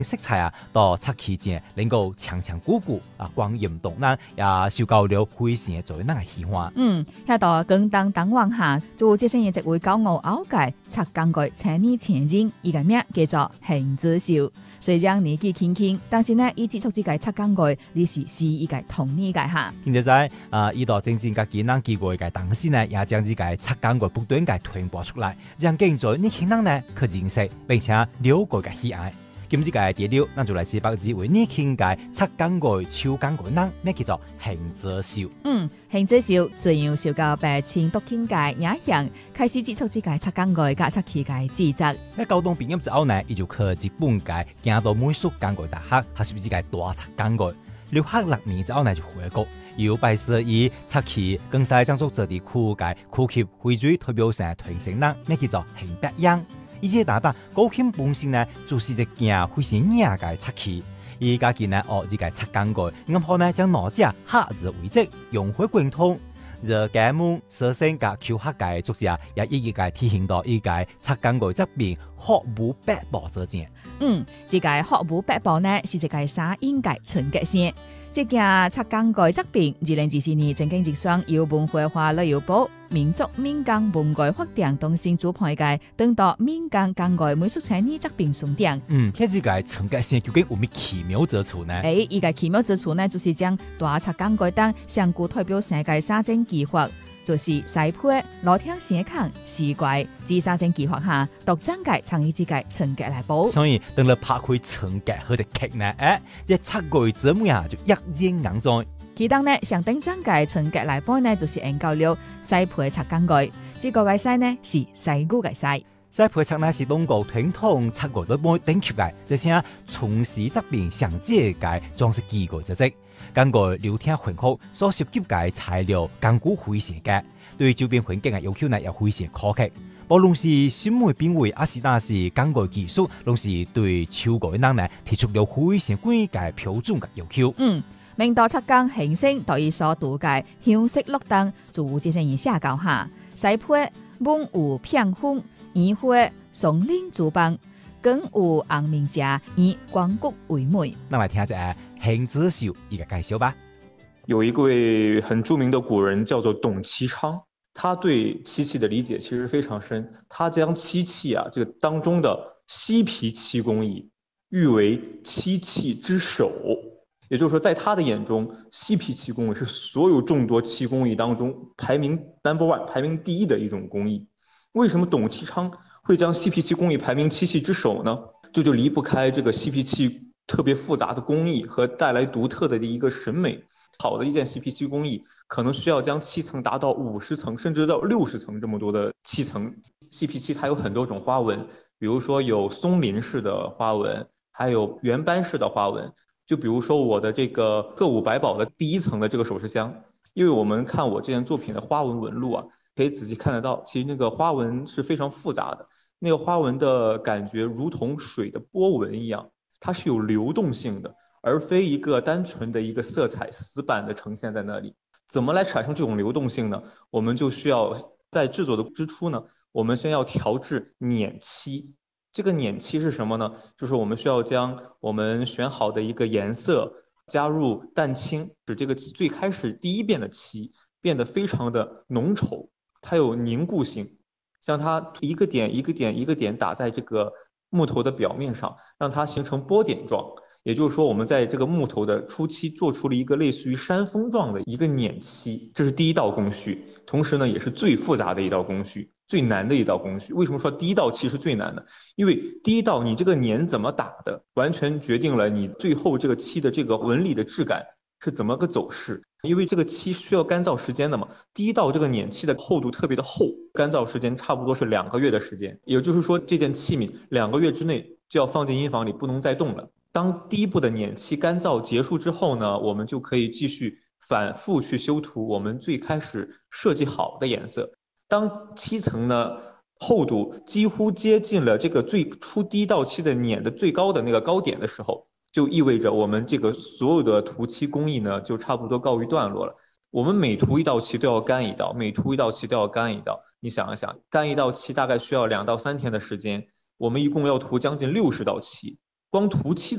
色彩啊，到漆器間能夠強強固固啊，光豔動人，也受到了非常嘅做人嘅喜歡。 喺度更當當往下，做這些嘢就會教我拗解擦鋼蓋青泥前人，依個名叫做行之秀。雖然年紀輕輕，但是呢，伊接觸這個擦鋼蓋，你是依個同理解下。 現在依度正正嘅技能機會嘅當時呢，也將這個擦鋼蓋不斷嘅傳播出來，讓更多年輕人呢去認識並且了解嘅喜愛。今次嘅第六，咱就來自北之為年輕嘅擦鋼蓋、抽鋼蓋人，呢叫做行之秀。 行之秀自幼受到白青獨興嘅影響，開始接觸這個擦鋼蓋加擦漆嘅製作。 喺高中畢業之後呢，伊就去日本嘅行到美術鋼蓋大學，學習這個大擦鋼蓋。留學6年之後呢，就回國，又拜師以擦漆更使將作這啲苦嘅苦澀匯聚代表成團成人，呢叫做行白樣。伊這打打高興本身呢，就是一件非常硬嘅漆器。伊家己呢，這個擦鋼蓋，咁好呢，將哪隻下字為質，融會貫通。而家門蛇聲甲橋刻嘅作者，也一個體現到伊個擦鋼蓋這邊學無百寶之見。 這個學無百寶呢，是一個沙印嘅純潔性。這件擦鋼蓋這邊2024年正經直上由文化花旅遊部民族民間文藝發展中心主辦嘅等到民間鋼蓋美術青泥這邊送點。 睇這個純潔性究竟有咩奇妙之處呢？ 伊個奇妙之處呢，就是將大擦鋼蓋當上古代表世界沙陣技法，就是西坡、羅聽斜坑、四怪、自沙陣技法下，獨增界參與這個純潔來補。 所以等你拍開純潔佢哋劇呢，這擦蓋之母啊就一言難盡。 其當呢，上等增界純潔來補呢，就是研究了西坡擦鋼蓋，這個嘅西呢是西古嘅西。 西坡擦呢是中國傳統擦蓋最頂級嘅，這些從事這邊上街嘅裝飾技藝之職。鋼蓋流天混合所涉及嘅材料堅固非常嘅，對周邊環境嘅要求呢也非常苛刻。無論是審美品味，還是那是鋼蓋技術，都是對抽蓋人呢提出了非常高嘅標準嘅要求。 明代擦鋼形成對伊所獨嘅香色綠燈，做這些人寫教下西坡滿有片紅，圓花松林竹棒，更有紅面夾，以光谷為美。 那來聽下行之秀一個介紹吧。 有一位很著名的古人叫做董其昌，他對漆器的理解其實非常深，他將漆器啊這個當中的西皮漆工藝譽為漆器之首。也就是說，在他的眼中，西皮漆工藝是所有眾多漆工藝當中排名 No.1、排名第一的一種工藝。為什麼董其昌會將西皮漆工藝排名漆器之首呢？這就離不開這個西皮漆特別複雜的工藝和帶來獨特的一個審美。好的一件西皮漆工藝，可能需要將漆層達到50層，甚至到60層這麼多的漆層。西皮漆它有很多種花紋，比如說有松林式的花紋，還有圓斑式的花紋。就比如說我的這個歌舞百寶的第一層的這個首飾箱，因為我們看我這件作品的花紋紋路啊，可以仔細看得到，其實那個花紋是非常複雜的，那個花紋的感覺如同水的波紋一樣，它是有流動性的，而非一個單純的一個色彩死板的呈現在那裡。怎麼來產生這種流動性呢？我們就需要在製作的之初呢，我們先要調製碾漆。這個碾漆是什麼呢？就是我們需要將我們選好的一個顏色加入蛋清，使這個最開始第一遍的漆變得非常的濃稠，它有凝固性，將它一個點一個點一個點打在這個木頭的表面上，讓它形成波點狀。也就是說，我們在這個木頭的初期做出了一個類似於山峰狀的一個碾漆，這是第一道工序，同時呢也是最複雜的一道工序，最難的一道工序。為什麼說第一道漆是最難的？因為第一道你這個碾怎麼打的，完全決定了你最後這個漆的這個紋理的質感是怎麼個走勢。因為這個漆需要乾燥時間的嘛，第一道這個碾漆的厚度特別的厚，乾燥時間差不多是2個月的時間。也就是說，這件器皿2個月之內就要放進陰房裡，不能再動了。當第一步的碾漆乾燥結束之後呢，我們就可以繼續反覆去修塗我們最開始設計好的顏色。當漆層呢厚度幾乎接近了這個最初第一道漆的碾的最高的那個高點的時候，就意味着我們這個所有的塗漆工藝呢就差不多告一段落了。我們每塗一道漆都要乾一道，每塗一道漆都要乾一道。你想一想，乾一道漆大概需要2到3天的時間，我們一共要塗將近60道漆。光塗漆